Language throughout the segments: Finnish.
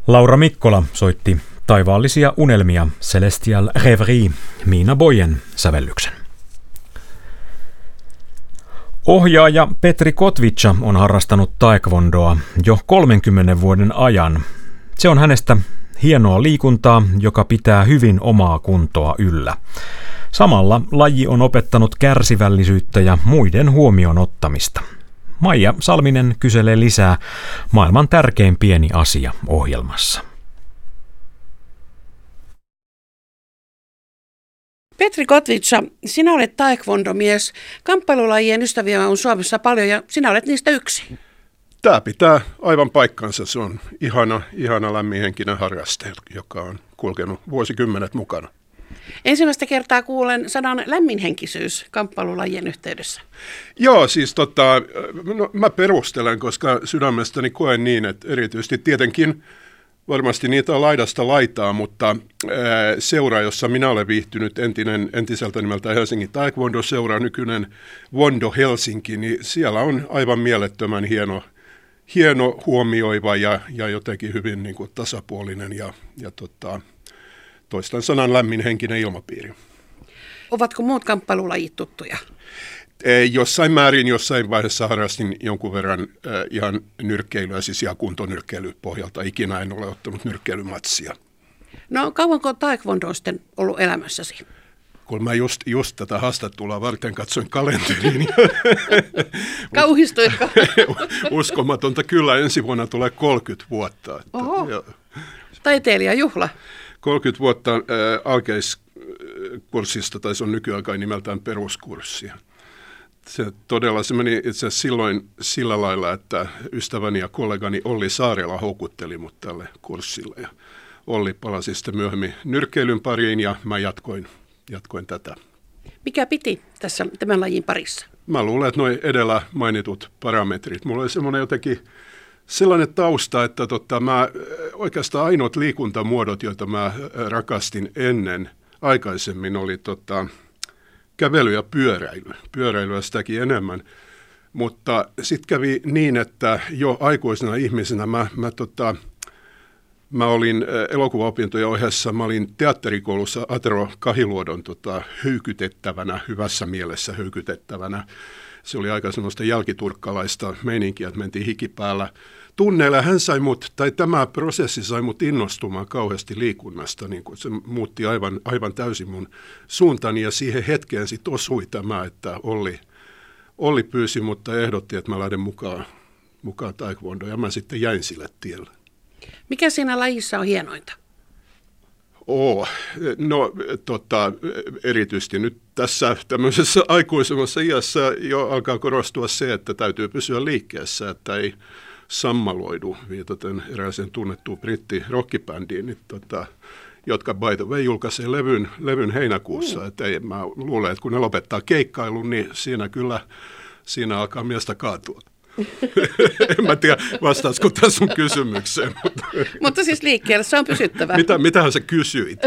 Laura Mikkola soitti Taivaallisia unelmia Celestial Rêverie Miina Boyen sävellyksen. Ohjaaja Petri Kotvica on harrastanut taekwondoa jo 30 vuoden ajan. Se on hänestä hienoa liikuntaa, joka pitää hyvin omaa kuntoa yllä. Samalla laji on opettanut kärsivällisyyttä ja muiden huomioon ottamista. Maija Salminen kyselee lisää maailman tärkein pieni asia -ohjelmassa. Petri Kotvica, sinä olet taekwondo-mies. Kamppailulajien ystäviä on Suomessa paljon ja sinä olet niistä yksi. Tämä pitää aivan paikkansa. Se on ihana lämminhenkinen harraste, joka on kulkenut vuosikymmenet mukana. Ensimmäistä kertaa kuulen sanan lämminhenkisyys kamppailulajien yhteydessä. Joo, siis mä perustelen, koska sydämestäni koen niin, että erityisesti tietenkin varmasti niitä on laidasta laitaa, mutta seura, jossa minä olen viihtynyt, entiseltä nimeltä Helsingin Taekwondo-seura, nykyinen Wondo Helsinki, niin siellä on aivan mielettömän hieno huomioiva ja jotenkin hyvin niin kuin tasapuolinen ja toistan sanan lämminhenkinen ilmapiiri. Ovatko muut kamppailulajit tuttuja? Jossain määrin, jossain vaiheessa harrastin jonkun verran ihan nyrkkeilyä, siis ihan kuntonyrkkeilypohjalta. Ikinä en ole ottanut nyrkkeilymatsia. No kauanko taekwondo on sitten ollut elämässäsi? Kun mä just tätä haastattelua varten katsoin kalenteriin. Kauhistuitko? Uskomatonta kyllä, ensi vuonna tulee 30 vuotta. Oho, taiteilijajuhla. 30 vuotta alkeiskurssista, tai se on nykyaikaan nimeltään peruskurssi. Se todella se meni itse asiassa silloin sillä lailla, että ystäväni ja kollegani Olli Saarela houkutteli mut tälle kurssille. Ja Olli palasi sitten myöhemmin nyrkkeilyn pariin ja mä jatkoin tätä. Mikä piti tämän lajin parissa? Mä luulen, että nuo edellä mainitut parametrit. Mulla oli semmoinen jotenkin sellainen tausta, että mä oikeastaan ainoat liikuntamuodot, joita mä rakastin aikaisemmin oli kävely ja pyöräily. Pyöräilyä sitäkin enemmän. Mutta sitten kävi niin, että jo aikuisena ihmisenä mä olin elokuvaopintojen ohessa, mä olin teatterikoulussa Atero Kahiluodon höykytettävänä, hyvässä mielessä höykytettävänä. Se oli aika semmoista jälkiturkkalaista meininkiä, että mentiin hikipäällä tunneilla. Tämä prosessi sai mut innostumaan kauheasti liikunnasta. Niin kun se muutti aivan täysin mun suuntani ja siihen hetkeen sitten osui tämä, että Olli pyysi, mutta ehdotti, että mä lähden mukaan taekwondoon ja mä sitten jäin sille tielle. Mikä siinä lajissa on hienointa? Erityisesti nyt tässä tämmöisessä aikuisemmassa iässä jo alkaa korostua se, että täytyy pysyä liikkeessä, että ei sammaloidu, viitaten erääseen tunnettuun britti-rockibändiin, jotka by the way julkaisee levyn heinäkuussa. Mä luulen, että kun ne lopettaa keikkailun, niin siinä alkaa miestä kaatua. En mä tiedä, vastaisiko tässä sun kysymykseen. Mutta siis liikkeelle se on pysyttävä. Mitähän sä kysyit?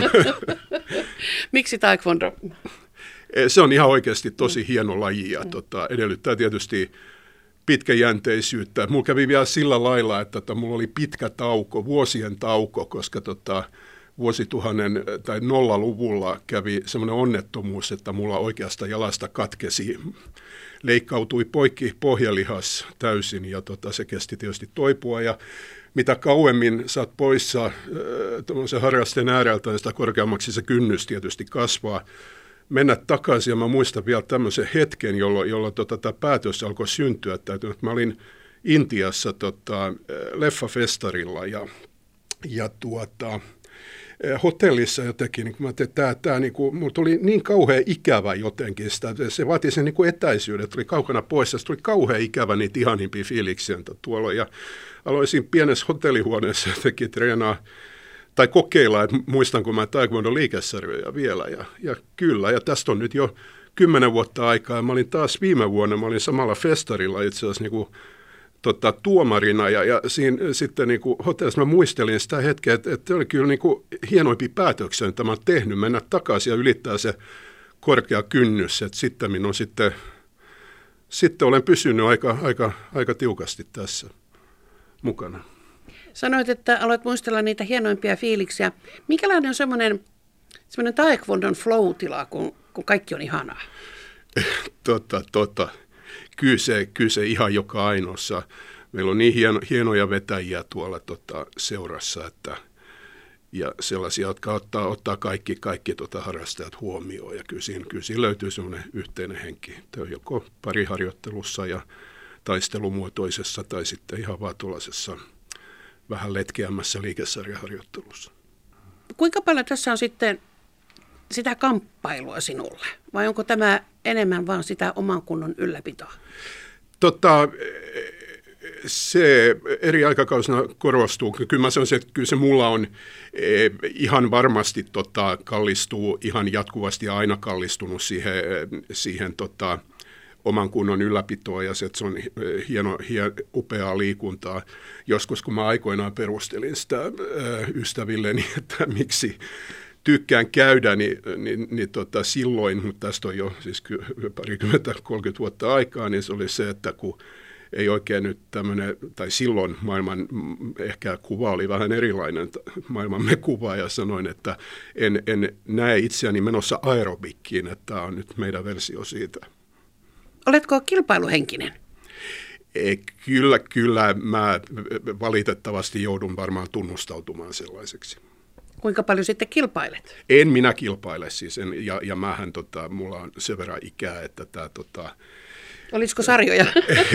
Miksi taekwondo? Se on ihan oikeasti tosi hieno laji ja edellyttää tietysti pitkäjänteisyyttä. Mulla kävi vielä sillä lailla, että mulla oli pitkä tauko, vuosien tauko, koska vuosituhannen tai 0-luvulla kävi semmoinen onnettomuus, että mulla oikeasta jalasta katkesi, leikkautui poikki pohjalihas täysin ja se kesti tietysti toipua ja mitä kauemmin sä oot poissa tuollaisen harrasteen ääreltä, niin sitä korkeammaksi se kynnys tietysti kasvaa. Mennä takaisin ja mä muistan vielä tämmöisen hetken, jolloin tämä päätös alkoi syntyä. Että mä olin Intiassa leffafestarilla ja hotellissa jotenkin, niin mä ajattelin, että mulla tuli niin kauhean ikävä jotenkin, se vaati sen niin etäisyyden, tuli kaukana pois, ja se tuli kauhean ikävä niitä ihanimpia fiiliksiä tuolla, ja aloin siinä pienessä hotellihuoneessa jotenkin treenaa, tai kokeilla, että muistanko mä taekwondo liikesarjoja vielä, ja kyllä, ja tästä on nyt jo 10 vuotta aikaa, ja mä olin taas viime vuonna, mä olin samalla festarilla itse asiassa niin tuomarina ja siinä sitten niin kuin hotellissa mä muistelin sitä hetkeä, että oli kyllä niin kuin hienoimpia päätöksiä, mitä mä oon tehnyt, mennä takaisin ja ylittää se korkea kynnys, että sitten olen pysynyt aika tiukasti tässä mukana. Sanoit, että aloit muistella niitä hienoimpia fiiliksiä. Minkälainen on semmoinen taekwondon flow-tila, kun kaikki on ihanaa? Kyllä se ihan joka ainoassa. Meillä on niin hienoja vetäjiä tuolla seurassa, ja sellaisia, jotka ottaa kaikki harrastajat huomioon. Ja kyllä siinä löytyy semmoinen yhteinen henki. Tämä on joko pariharjoittelussa ja taistelumuotoisessa tai sitten ihan vaan tuollaisessa vähän letkeämmässä liikesarjaharjoittelussa. Kuinka paljon tässä on sitten sitä kamppailua sinulle? Vai onko tämä enemmän vaan sitä oman kunnon ylläpitoa? Se eri aikakausina korostuu. Kyllä mä sanoisin, että kyllä se mulla on ihan varmasti kallistuu ihan jatkuvasti ja aina kallistunut siihen oman kunnon ylläpitoon, ja se on upeaa liikuntaa. Joskus kun mä aikoinaan perustelin sitä ystävilleni, että miksi tykkään käydä, niin silloin, mutta tästä on jo siis 20-30 vuotta aikaa, niin se oli se, että kun ei oikein nyt tämmöinen, tai silloin maailman ehkä kuva oli vähän erilainen, maailmamme kuva, ja sanoin, että en näe itseäni menossa aerobikkiin, että tämä on nyt meidän versio siitä. Oletko kilpailuhenkinen? Kyllä mä valitettavasti joudun varmaan tunnustautumaan sellaiseksi. Kuinka paljon sitten kilpailet? En minä kilpaile siis, ja mähän mulla on sen verran ikää, että Olisiko sarjoja?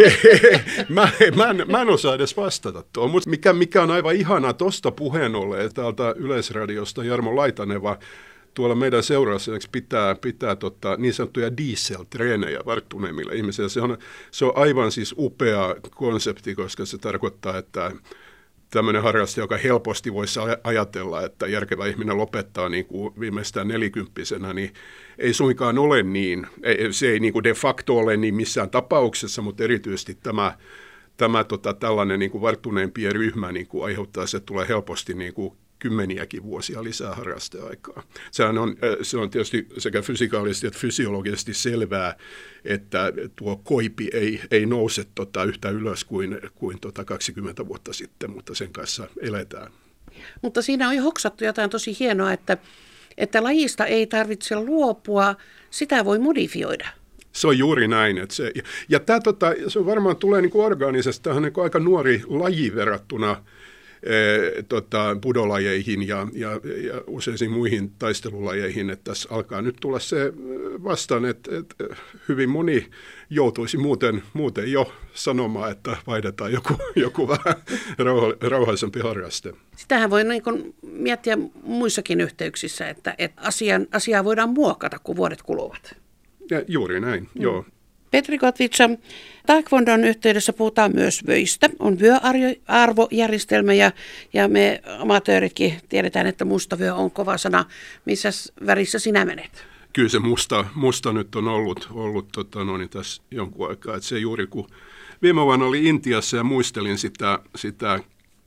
mä en osaa edes vastata tuohon, mutta mikä on aivan ihanaa tuosta puheen ollen täältä Yleisradiosta Jarmo Laitaneva tuolla meidän seurassa pitää niin sanottuja diesel-treenejä varttuneemmille ihmisille. Se on aivan siis upea konsepti, koska se tarkoittaa, että tämmöinen harrastaja, joka helposti voisi ajatella, että järkevä ihminen lopettaa niin kuin viimeistään 40-vuotiaana, niin ei suinkaan ole niin. Se ei niin kuin de facto ole niin missään tapauksessa, mutta erityisesti tällainen niin kuin varttuneempien ryhmä niin kuin aiheuttaa, että tulee helposti niin kuin kymmeniäkin vuosia lisää harrasteaikaa. Se on tietysti sekä fysikaalisesti että fysiologisesti selvää, että tuo koipi ei nouse yhtä ylös kuin 20 vuotta sitten, mutta sen kanssa eletään. Mutta siinä on jo hoksattu jotain tosi hienoa, että lajista ei tarvitse luopua, sitä voi modifioida. Se on juuri näin. Se varmaan tulee niin kuin orgaanisesta, tämä on niin kuin aika nuori laji verrattuna budolajeihin ja useisiin muihin taistelulajeihin, että tässä alkaa nyt tulla se vastaan, että hyvin moni joutuisi muuten jo sanomaan, että vaihdetaan joku vähän rauhaisempi harraste. Sitähän voi niin kuin miettiä muissakin yhteyksissä, että asiaa voidaan muokata, kun vuodet kuluvat. Ja juuri näin, joo. Petri Kotvica, taekwondon yhteydessä puhutaan myös vöistä. On vyöarvojärjestelmä ja me amatööritkin tiedetään, että musta vyö on kova sana. Missä värissä sinä menet? Kyllä se musta nyt on ollut tässä jonkun aikaa. Että se juuri kun viime vuonna oli Intiassa ja muistelin sitä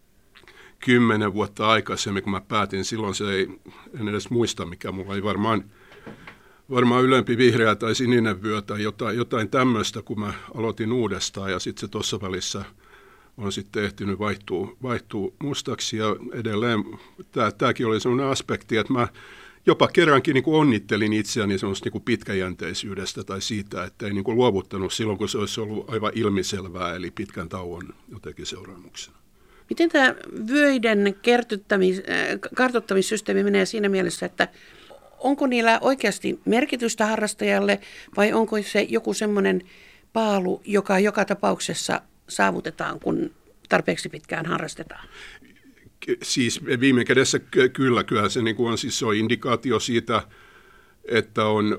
10 vuotta aikaisemmin, kun mä päätin, silloin en edes muista, mikä mulla ei varmaan ylempi vihreä tai sininen vyö tai jotain tämmöistä, kun mä aloitin uudestaan, ja sitten se tuossa välissä on sitten ehtinyt vaihtua mustaksi, ja edelleen tämäkin oli sellainen aspekti, että mä jopa kerrankin niin kuin onnittelin itseäni semmoista niin kuin pitkäjänteisyydestä tai siitä, että ei niin kuin luovuttanut silloin, kun se olisi ollut aivan ilmiselvää, eli pitkän tauon jotenkin seuraamuksena. Miten tämä vyöiden kartoittamissysteemi menee siinä mielessä, että onko niillä oikeasti merkitystä harrastajalle vai onko se joku semmoinen paalu, joka tapauksessa saavutetaan, kun tarpeeksi pitkään harrastetaan? Siis viime kädessä kyllä se niin kuin on, siis se on indikaatio siitä, että on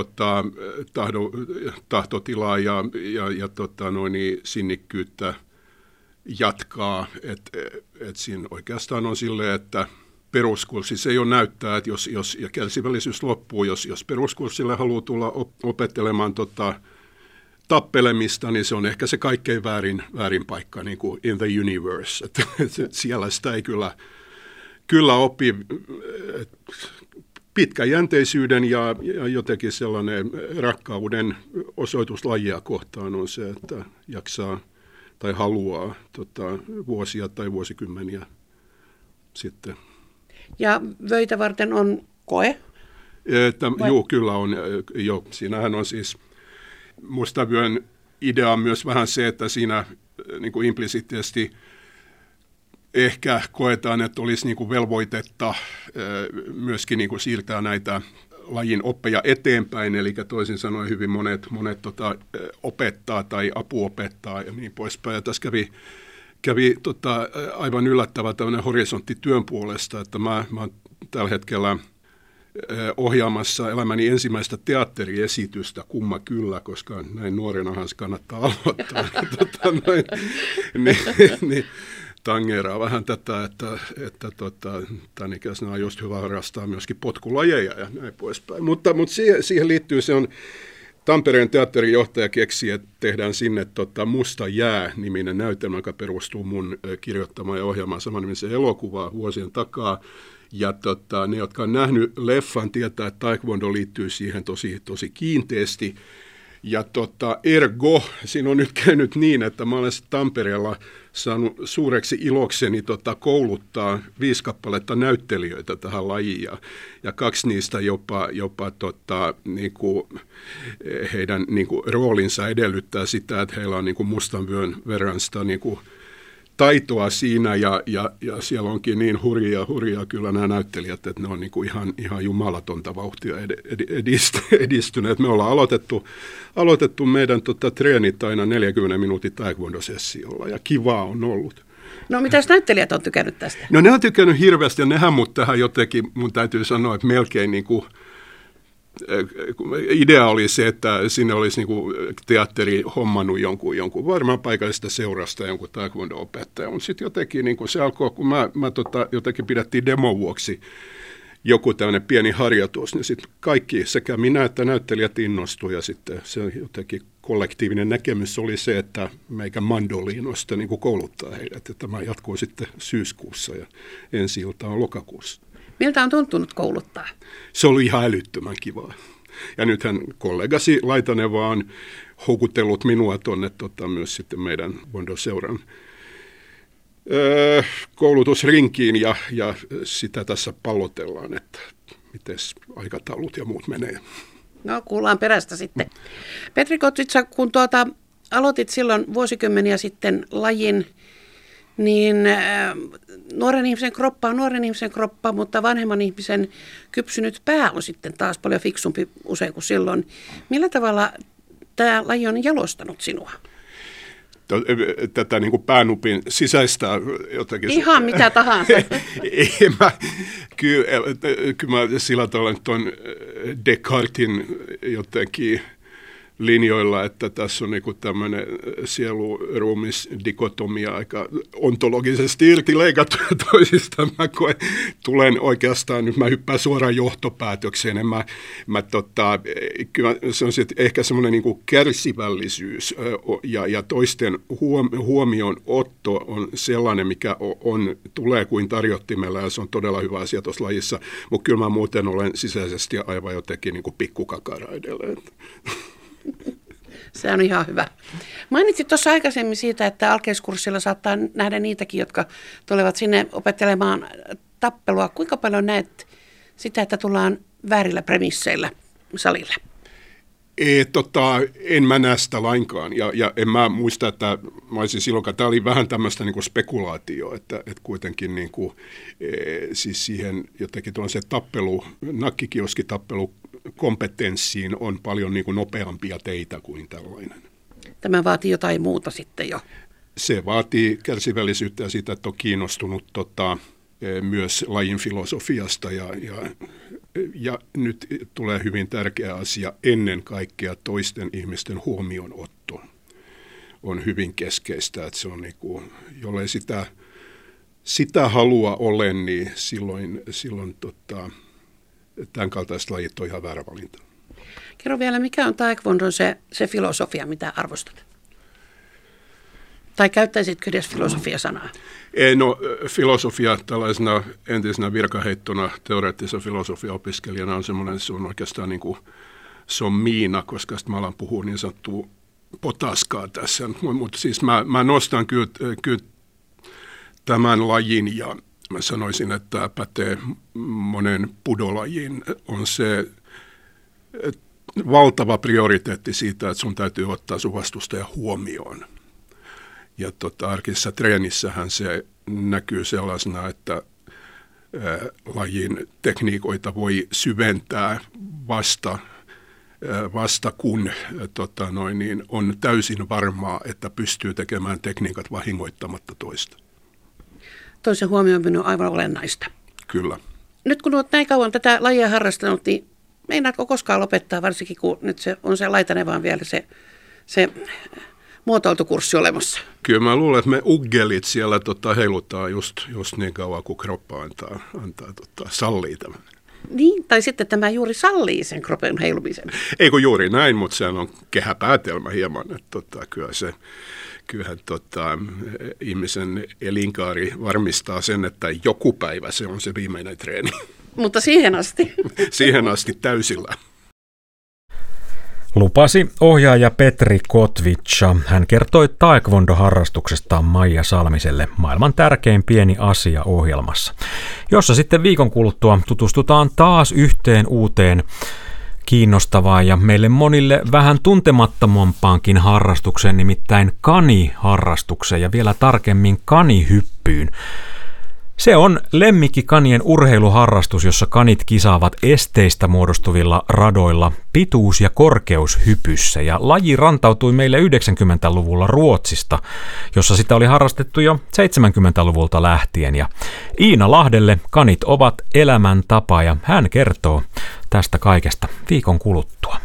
tahtotilaa ja sinnikkyyttä jatkaa. Et siinä oikeastaan on silleen, että peruskurssi se jo näyttää, että jos kärsivällisyys loppuu, jos peruskurssille haluaa tulla opettelemaan tappelemista, niin se on ehkä se kaikkein väärin paikka niin kuin in the universe. Että siellä sitä ei kyllä opi. Pitkäjänteisyyden ja jotenkin sellainen rakkauden osoitus lajia kohtaan on se, että jaksaa tai haluaa vuosia tai vuosikymmeniä sitten. Ja vöitä varten on koe? Joo, kyllä on. Jo. Siinähän on siis mustavyön idea on myös vähän se, että siinä niin kuin implisiittisesti ehkä koetaan, että olisi niin kuin velvoitetta myöskin niin kuin siirtää näitä lajin oppeja eteenpäin, eli toisin sanoen hyvin monet opettaa tai apuopettaa ja niin poispäin. Ja tässä kävi aivan yllättävä tämmöinen horisontti työn puolesta, että mä oon tällä hetkellä ohjaamassa elämäni ensimmäistä teatteriesitystä, kumma kyllä, koska näin nuorenahan se kannattaa aloittaa. Niin, tangeeraa vähän tätä, että tämän ikäisenä on just hyvä harrastaa myöskin potkulajeja ja näin poispäin. Mutta siihen liittyy, se on Tampereen teatterijohtaja keksi, että tehdään sinne Musta jää-niminen näytelmä, joka perustuu mun kirjoittamaan ja ohjaamaan samanimisen elokuvaa vuosien takaa. Ja ne, jotka on nähnyt leffan, tietää, että taekwondo liittyy siihen tosi kiinteästi. Ja ergo, siinä on nyt käynyt niin, että mä olen Tampereella saanut suureksi ilokseni kouluttaa 5 kappaletta näyttelijöitä tähän lajiin. Ja 2 niistä jopa niinku, heidän niinku, roolinsa edellyttää sitä, että heillä on niinku, mustan vyön verran sitä niinku, taitoa siinä ja siellä onkin niin hurjaa kyllä nämä näyttelijät, että ne on niinku ihan jumalatonta vauhtia edistyneet. Me ollaan aloitettu meidän treenit aina 40 minuutin taekwondo-sessiolla ja kivaa on ollut. No mitäs näyttelijät on tykännyt tästä? No ne on tykännyt hirveästi ja nehän mut tähän jotenkin, mun täytyy sanoa, että melkein niinku idea oli se, että sinne olisi niinku teatteri hommannut jonkun varmaan paikallisesta seurasta jonkun taekwondo-opettaja. Mutta sitten jotenkin niinku se alkoi, kun mä jotenkin pidettiin demon vuoksi joku tämmöinen pieni harjoitus, niin sitten kaikki, sekä minä että näyttelijät innostui ja sitten se jotenkin kollektiivinen näkemys oli se, että meikä mandoliinosta niinku kouluttaa heidät. Ja tämä jatkuu sitten syyskuussa ja ensi ilta on lokakuussa. Miltä on tuntunut kouluttaa? Se oli ihan älyttömän kivaa. Ja nythän kollegasi Laitaneva on houkutellut minua tuonne myös sitten meidän Wondo-seuran koulutusrinkiin ja sitä tässä pallotellaan, että miten aikataulut ja muut menee. No kuullaan perästä sitten. Petri Kotvitsa, kun aloitit silloin vuosikymmeniä sitten lajin, niin nuoren ihmisen kroppa on nuoren ihmisen kroppa, mutta vanhemman ihmisen kypsynyt pää on sitten taas paljon fiksumpi usein kuin silloin. Millä tavalla tämä laji on jalostanut sinua? Tätä niin kuin päänupin sisäistä jotakin. Ihan mitä tahansa. Kyllä mä sillä tavalla tuon Descartin jotenkin linjoilla, että tässä on niinku tämmöinen sielu-ruumis-dikotomia aika ontologisesti irti leikattu toisistaan. Mä tulen oikeastaan, nyt mä hyppään suoraan johtopäätökseen. Kyllä se on ehkä semmoinen niinku kärsivällisyys ja toisten huomioon otto on sellainen, mikä tulee kuin tarjottimella ja se on todella hyvä asia tuossa lajissa. Mutta kyllä mä muuten olen sisäisesti aivan jotenkin niinku pikkukakara edelleen. Se on ihan hyvä. Mainitsit tuossa aikaisemmin siitä, että alkeiskurssilla saattaa nähdä niitäkin, jotka tulevat sinne opettelemaan tappelua. Kuinka paljon näet sitä, että tullaan väärillä premisseillä salille? En mä näe sitä lainkaan. Ja en mä muista, että mä olisin silloin, tämä oli vähän tämmöistä niinku spekulaatio, että kuitenkin niinku, siis siihen jotenkin tuollaiseen nakkikioskitappelu kompetenssiin on paljon niin kuin nopeampia teitä kuin tällainen. Tämä vaatii jotain muuta sitten jo. Se vaatii kärsivällisyyttä ja sitä, että on kiinnostunut myös lajin filosofiasta ja nyt tulee hyvin tärkeä asia ennen kaikkea toisten ihmisten huomionotto on hyvin keskeistä, että se on niin kuin, jollei sitä halua ole, niin silloin tämän kaltaiset lajit on ihan väärä valinta. Kerro vielä, mikä on taekwondon se filosofia, mitä arvostat? Tai käyttäisitkö edes filosofia-sanaa? No, filosofia tällaisena entisenä virkaheittona teoreettisena filosofiaopiskelijana on semmoinen, se on oikeastaan niin kuin, se on miina, koska sitten mä alan puhua niin sanottua potaskaa tässä, mutta siis mä nostan kyllä tämän lajin ja mä sanoisin, että tämä pätee monen pudolajiin, on se valtava prioriteetti siitä, että sun täytyy ottaa sun vastustaja huomioon. Ja arkisessa treenissähän se näkyy sellaisena, että lajin tekniikoita voi syventää vasta kun on täysin varmaa, että pystyy tekemään tekniikat vahingoittamatta toista. Toisen huomioiminen on aivan olennaista. Kyllä. Nyt kun olet näin kauan tätä lajia harrastanut, niin meinaatko koskaan lopettaa, varsinkin kun nyt se on se Laitanevaan vielä se muotoiltukurssi olemassa? Kyllä mä luulen, että me uggelit siellä heilutaan just niin kauan, kun kroppa antaa sallii tämän. Niin, tai sitten tämä juuri sallii sen kropan heilumisen. Ei kun juuri näin, mutta sehän on kehäpäätelmä hieman, että kyllähän ihmisen elinkaari varmistaa sen, että joku päivä se on se viimeinen treeni. Mutta siihen asti. Siihen asti täysillä. Lupasi ohjaaja Petri Kotvica. Hän kertoi taekwondo-harrastuksestaan Maija Salmiselle, maailman tärkein pieni asia -ohjelmassa, jossa sitten viikon kuluttua tutustutaan taas yhteen uuteen kiinnostavaan ja meille monille vähän tuntemattomampaankin harrastukseen, nimittäin kaniharrastukseen ja vielä tarkemmin kanihyppyyn. Se on lemmikkikanien urheiluharrastus, jossa kanit kisaavat esteistä muodostuvilla radoilla pituus- ja korkeushypyssä. Ja laji rantautui meille 90-luvulla Ruotsista, jossa sitä oli harrastettu jo 70-luvulta lähtien. Ja Iina Lahdelle kanit ovat elämäntapa ja hän kertoo tästä kaikesta viikon kuluttua.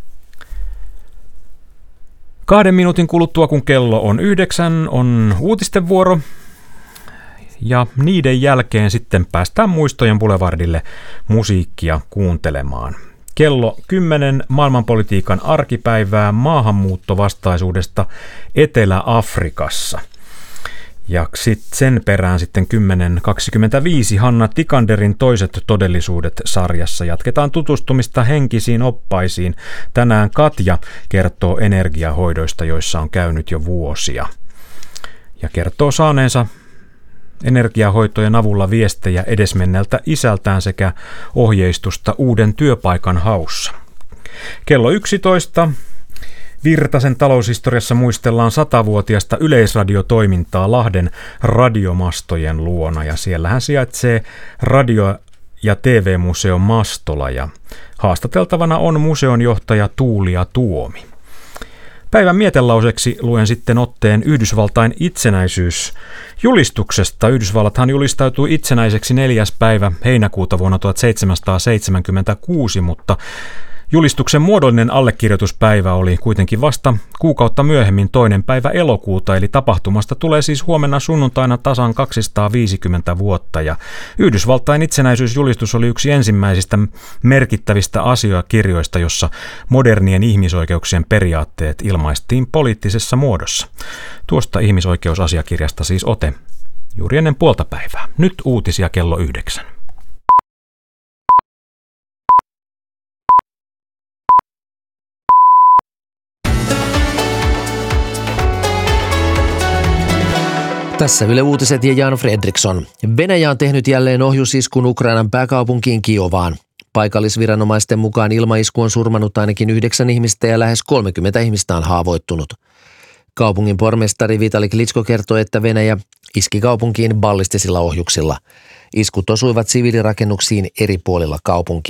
2 minuutin kuluttua, kun kello on 9, on uutisten vuoro. Ja niiden jälkeen sitten päästään Muistojen Boulevardille musiikkia kuuntelemaan. Kello 10 maailmanpolitiikan arkipäivää maahanmuuttovastaisuudesta Etelä-Afrikassa. Ja sen perään sitten 10.25 Hanna Tikanderin Toiset todellisuudet -sarjassa jatketaan tutustumista henkisiin oppaisiin. Tänään Katja kertoo energiahoidoista, joissa on käynyt jo vuosia. Ja kertoo saaneensa energiahoitojen avulla viestejä edesmenneltä isältään sekä ohjeistusta uuden työpaikan haussa. Kello 11 Virtasen taloushistoriassa muistellaan 100-vuotiasta yleisradiotoimintaa Lahden radiomastojen luona, ja siellähän sijaitsee radio- ja TV-museo Mastola, ja haastateltavana on museon johtaja Tuulia Tuomi. Päivän mietelauseksi luen sitten otteen Yhdysvaltain itsenäisyysjulistuksesta. Yhdysvallathan julistautui itsenäiseksi 4. päivä heinäkuuta vuonna 1776, mutta julistuksen muodollinen allekirjoituspäivä oli kuitenkin vasta kuukautta myöhemmin 2. päivä elokuuta, eli tapahtumasta tulee siis huomenna sunnuntaina tasan 250 vuotta, ja Yhdysvaltain itsenäisyysjulistus oli yksi ensimmäisistä merkittävistä asiakirjoista, jossa modernien ihmisoikeuksien periaatteet ilmaistiin poliittisessa muodossa. Tuosta ihmisoikeusasiakirjasta siis ote juuri ennen puolta päivää. Nyt uutisia kello 9. Tässä Yle Uutiset ja Jan Fredriksson. Venäjä on tehnyt jälleen ohjusiskun Ukrainan pääkaupunkiin Kiovaan. Paikallisviranomaisten mukaan ilmaisku on surmannut ainakin 9 ihmistä ja lähes 30 ihmistä on haavoittunut. Kaupungin pormestari Vitali Klitschko kertoi, että Venäjä iski kaupunkiin ballistisilla ohjuksilla. Iskut osuivat siviilirakennuksiin eri puolilla kaupunkia.